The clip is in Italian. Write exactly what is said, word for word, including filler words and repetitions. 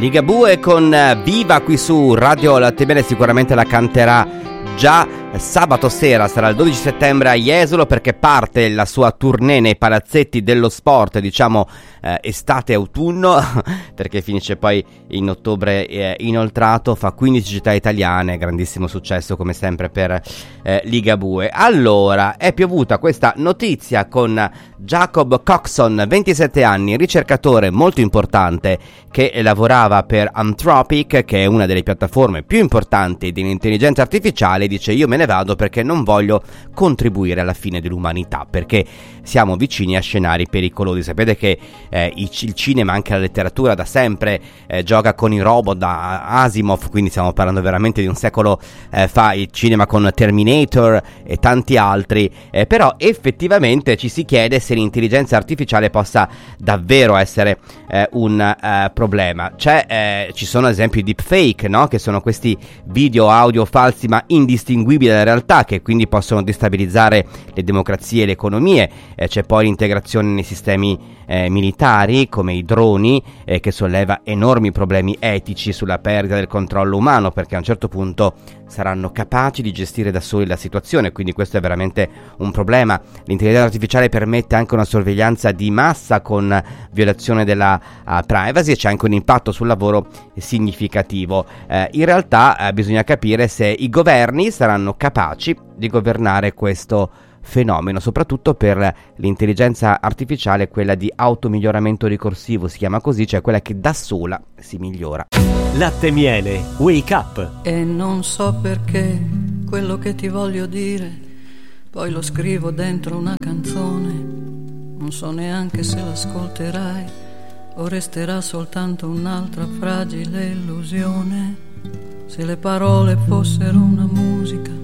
Ligabue con Viva qui su Radio Latte Bene, sicuramente la canterà già sabato sera, sarà il dodici settembre a Jesolo, perché parte la sua tournée nei palazzetti dello sport, diciamo eh, estate-autunno, perché finisce poi in ottobre eh, inoltrato, fa quindici città italiane, grandissimo successo come sempre per eh, Ligabue. Allora, è piovuta questa notizia con Jacob Coxon, ventisette anni, ricercatore molto importante che lavorava per Anthropic, che è una delle piattaforme più importanti dell'intelligenza artificiale. Dice: io me ne vado perché non voglio contribuire alla fine dell'umanità, perché siamo vicini a scenari pericolosi. Sapete che eh, il cinema, anche la letteratura, da sempre eh, gioca con i robot, da Asimov, quindi stiamo parlando veramente di un secolo eh, fa, il cinema con Terminator e tanti altri, eh, però effettivamente ci si chiede se l'intelligenza artificiale possa davvero essere eh, un eh, problema. C'è, eh, ci sono ad esempio i deepfake, no? Che sono questi video audio falsi ma indistinguibili dalla realtà, che quindi possono destabilizzare le democrazie e le economie. Eh, c'è poi l'integrazione nei sistemi eh, militari come i droni, eh, che solleva enormi problemi etici sulla perdita del controllo umano, perché a un certo punto saranno capaci di gestire da soli la situazione, quindi questo è veramente un problema. L'intelligenza artificiale permette anche una sorveglianza di massa con violazione della uh, privacy, e c'è anche un impatto sul lavoro significativo. Eh, in realtà eh, bisogna capire se i governi saranno capaci di governare questo fenomeno, soprattutto per l'intelligenza artificiale, quella di automiglioramento ricorsivo, si chiama così, cioè quella che da sola si migliora. Latte Miele, Wake Up. E non so perché quello che ti voglio dire poi lo scrivo dentro una canzone, non so neanche se l'ascolterai o resterà soltanto un'altra fragile illusione. Se le parole fossero una musica